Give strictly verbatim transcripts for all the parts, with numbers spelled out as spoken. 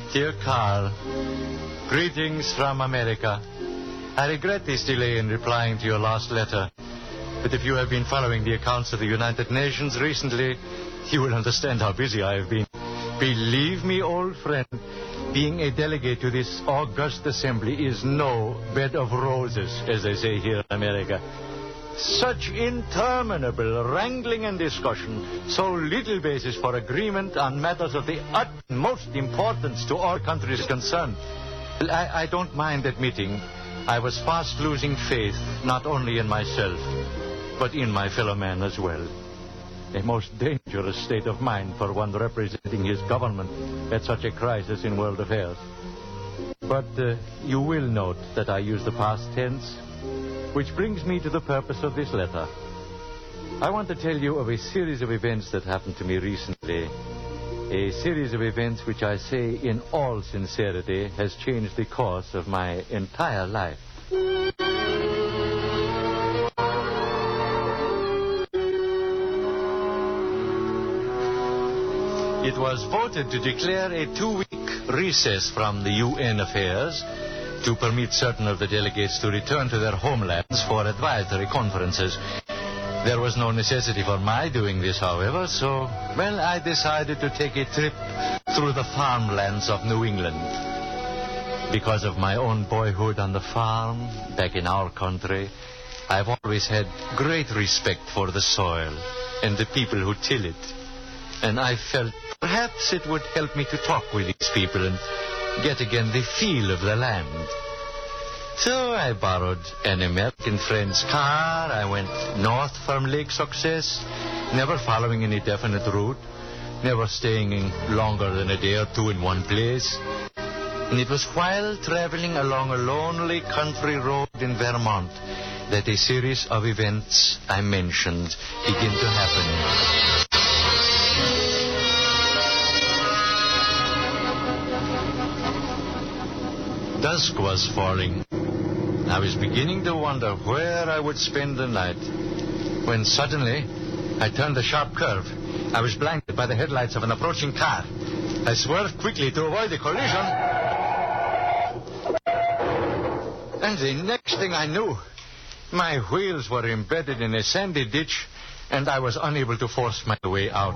Dear Carl, greetings from America. I regret this delay in replying to your last letter. But if you have been following the accounts of the United Nations recently, you will understand how busy I have been. Believe me, old friend, being a delegate to this august assembly is no bed of roses, as they say here in America. Such interminable wrangling and discussion, so little basis for agreement on matters of the utmost importance to all countries concerned. Well, I, I don't mind admitting I was fast losing faith, not only in myself, but in my fellow man as well. A most dangerous state of mind for one representing his government at such a crisis in world affairs. But uh, you will note that I use the past tense, which brings me to the purpose of this letter. I want to tell you of a series of events that happened to me recently. A series of events which I say in all sincerity has changed the course of my entire life. It was voted to declare a two-week recess from the U N affairs to permit certain of the delegates to return to their homelands for advisory conferences. There was no necessity for my doing this, however, so, well, I decided to take a trip through the farmlands of New England. Because of my own boyhood on the farm back in our country, I've always had great respect for the soil and the people who till it. And I felt perhaps it would help me to talk with these people and get again the feel of the land. So I borrowed an American friend's car. I went north from Lake Success, never following any definite route, never staying in longer than a day or two in one place. And it was while traveling along a lonely country road in Vermont that a series of events I mentioned began to happen. Dusk was falling. I was beginning to wonder where I would spend the night, when suddenly I turned a sharp curve. I was blinded by the headlights of an approaching car. I swerved quickly to avoid a collision. And the next thing I knew, my wheels were embedded in a sandy ditch, and I was unable to force my way out.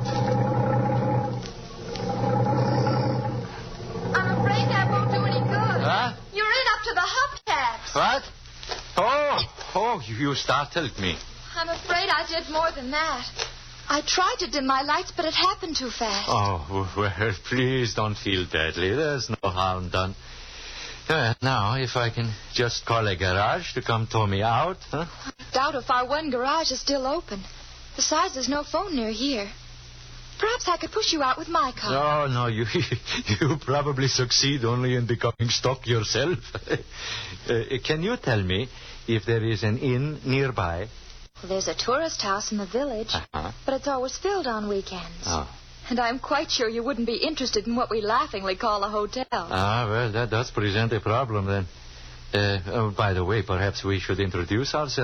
I'm afraid that won't do any good. Huh? You're in up to the hubcaps. What? Oh, oh, you startled me. I'm afraid I did more than that. I tried to dim my lights, but it happened too fast. Oh, well, please don't feel badly. There's no harm done. Uh, now, if I can just call a garage to come tow me out, huh? I doubt if our one garage is still open. Besides, there's no phone near here. Perhaps I could push you out with my car. No, no, you you probably succeed only in becoming stuck yourself. uh, can you tell me if there is an inn nearby? Well, there's a tourist house in the village, uh-huh. but it's always filled on weekends. Oh. And I'm quite sure you wouldn't be interested in what we laughingly call a hotel. Ah, well, that does present a problem then. Uh, oh, by the way, perhaps we should introduce ourselves.